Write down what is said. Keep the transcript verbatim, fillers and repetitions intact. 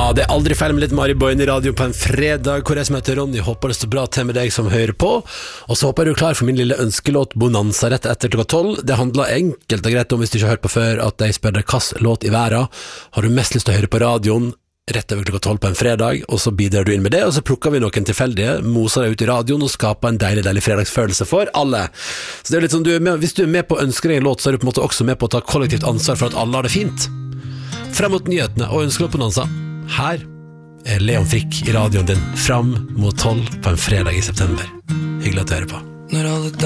Ja, det er aldri feil med litt Mari Boine i radio på en fredag, hvor jeg som heter Ronny håper det står bra til med deg som hører på. Og så håper jeg du er klar for min lille ønskelåt Bonanza rett etter klokka tolv. Det handler enkelt og greit om, hvis du ikke har hørt på før, at jeg spør deg hvilken låt i verden har du mest lyst til å høre på radioen rett over klokka tolv på en fredag, og så bidrar du inn med det, og så plukker vi noen tilfeldige, moser deg ut i radioen og skaper en deilig, deilig fredagsfølelse for alle. Så det er litt sånn, du er med, hvis du er med på å ønske deg en låt, så er du på en måte også med på å ta kollektivt ansvar for at alle har det fint. Frem mot nyhetene og ønskelåt Bonanza. Her er Leon Frick i radioen din, fram mot tolv på en fredag i september. Hyggelig at du hører på. Når alle